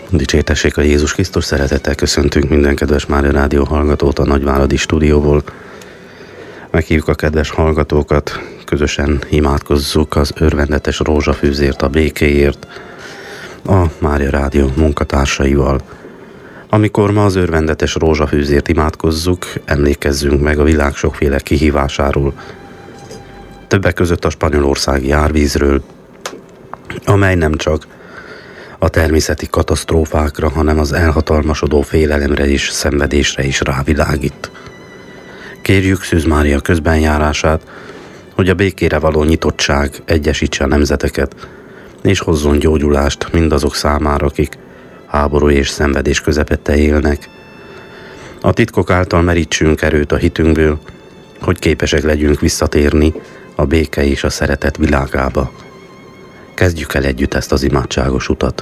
Dicsértessék a Jézus Krisztus, szeretettel köszöntünk minden kedves Mária Rádió hallgatót a Nagyváradi stúdióból. Meghívjuk a kedves hallgatókat, közösen imádkozzuk az örvendetes rózsafűzért, a békéért a Mária Rádió munkatársaival. Amikor ma az örvendetes rózsafűzért imádkozzuk, emlékezzünk meg a világ sokféle kihívásáról, többek között a spanyolországi árvízről, amely nem csak a természeti katasztrófákra, hanem az elhatalmasodó félelemre és szenvedésre is rávilágít. Kérjük Szűz Mária közbenjárását, hogy a békére való nyitottság egyesítse a nemzeteket, és hozzon gyógyulást mindazok számára, akik háború és szenvedés közepette élnek. A titkok által merítsünk erőt a hitünkből, hogy képesek legyünk visszatérni a béke és a szeretet világába. Kezdjük el együtt ezt az imádságos utat.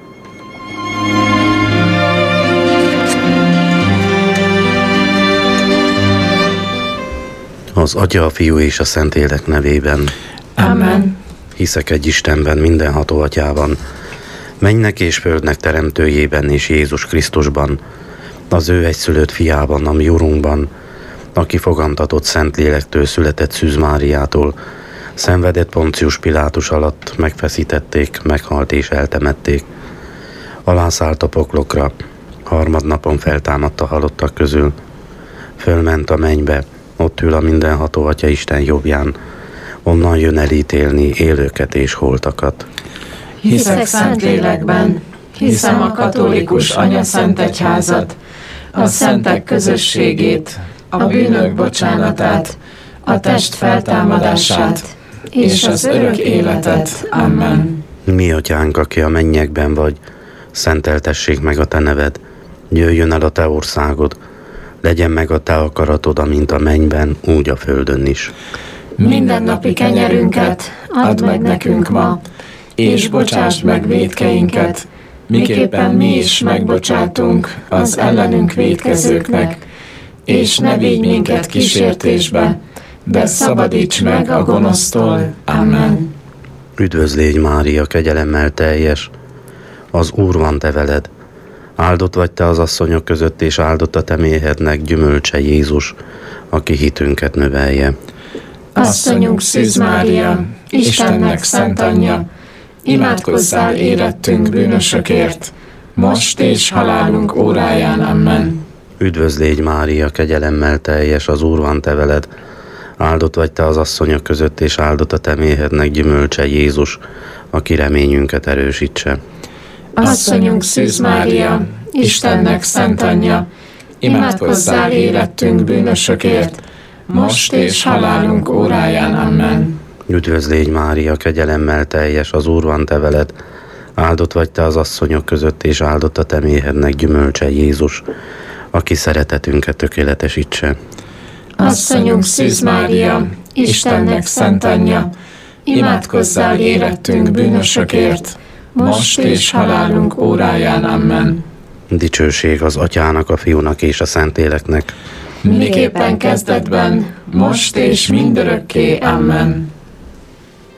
Az Atya, a Fiú és a Szentlélek nevében. Amen. Hiszek egy Istenben, mindenható Atyában, mennynek és földnek teremtőjében és Jézus Krisztusban, az ő egyszülött fiában, a mi Urunkban, aki fogantatott Szentlélektől, született Szűz Máriától, szenvedett Poncius Pilátus alatt, megfeszítették, meghalt és eltemették. Alászállt a poklokra, harmadnapon feltámadt a halottak közül, fölment a mennybe, ott ül a mindenható Atya Isten jobbján, onnan jön elítélni élőket és holtakat. Hiszek Szentlélekben, hiszem a katolikus anyaszentegyházat, a szentek közösségét, a bűnök bocsánatát, a test feltámadását és az örök életet. Amen. Mi Atyánk, aki a mennyekben vagy, szenteltessék meg a te neved, jöjjön el a te országod, legyen meg a te akaratod, amint a mennyben, úgy a földön is. Mindennapi kenyerünket add meg nekünk ma, és bocsásd meg vétkeinket, miképpen mi is megbocsátunk az ellenünk vétkezőknek, és ne vigy minket kísértésbe, de szabadíts meg a gonosztól. Amen. Üdvözlégy Mária, kegyelemmel teljes, az Úr van te veled, áldott vagy te az asszonyok között, és áldott a te méhednek gyümölcse Jézus, aki hitünket növelje. Asszonyunk Szűz Mária, Istennek szent anyja, imádkozzál érettünk bűnösökért, most és halálunk óráján. Amen. Üdvözlégy Mária, kegyelemmel teljes, az Úr van te veled, áldott vagy te az asszonyok között, és áldott a te méhednek gyümölcse Jézus, aki reményünket erősítse. Asszonyunk Szűz Mária, Istennek szent anyja, imádkozzál érettünk bűnösökért, most és halálunk óráján. Amen. Üdvözlégy Mária, kegyelemmel teljes, az Úr van te veled, áldott vagy te az asszonyok között, és áldott a te méhednek gyümölcse Jézus, aki szeretetünket tökéletesítse. Asszonyunk Szűz Mária, Istennek szent anyja, imádkozzál érettünk bűnösökért, most és halálunk óráján. Amen. Dicsőség az Atyának, a Fiúnak és a Szentléleknek, miképpen kezdetben, most és mindörökké. Amen.